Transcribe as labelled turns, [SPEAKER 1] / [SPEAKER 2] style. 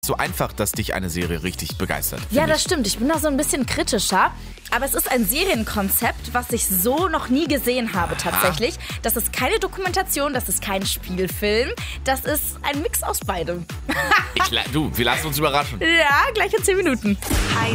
[SPEAKER 1] So einfach, dass dich eine Serie richtig begeistert.
[SPEAKER 2] Ja, das stimmt. Ich bin da so ein bisschen kritischer. Aber es ist ein Serienkonzept, was ich so noch nie gesehen habe tatsächlich. Das ist keine Dokumentation, das ist kein Spielfilm. Das ist ein Mix aus beidem.
[SPEAKER 1] Wir lassen uns überraschen.
[SPEAKER 2] Ja, gleich in 10 Minuten.